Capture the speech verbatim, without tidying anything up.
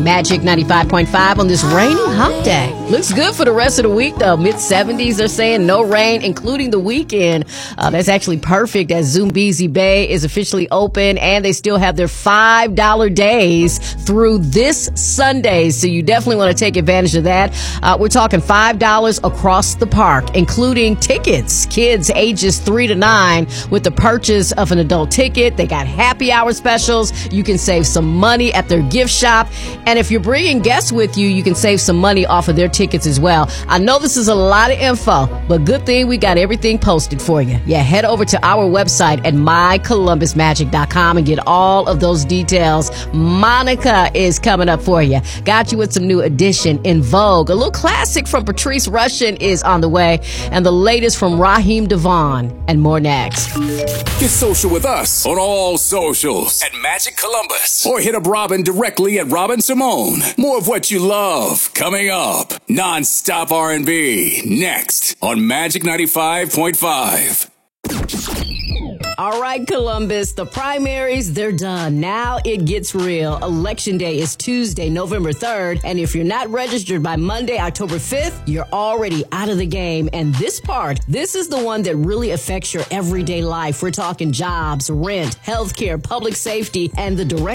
Magic ninety-five point five on this rainy hump day. Looks good for the rest of the week, though. mid seventies, they're saying no rain, including the weekend. Uh, that's actually perfect as Zambezi Bay is officially open, and they still have their five dollar days through this Sunday. So you definitely want to take advantage of that. Uh, we're talking five dollars across the park, including tickets. Kids ages three to nine with the purchase of an adult ticket. They got happy hour specials. You can save some money at their gift shop. And if you're bringing guests with you, you can save some money off of their tickets as well. I know this is a lot of info, but good thing we got everything posted for you. Yeah, head over to our website at my columbus magic dot com and get all of those details. Monica is coming up for you. Got you with some new edition in Vogue. A little classic from Patrice Rushen is on the way, and the latest from Raheem Devon, and more next. Get social with us on all socials at Magic Columbus, or hit up Robin directly at Robin Simone. More of what you love coming up. Non-stop R and B next on Magic ninety-five point five. All right, Columbus, the primaries, they're done. Now it gets real. Election day is Tuesday, November third. And if you're not registered by Monday, October fifth, you're already out of the game. And this part, this is the one that really affects your everyday life. We're talking jobs, rent, healthcare, public safety, and the direct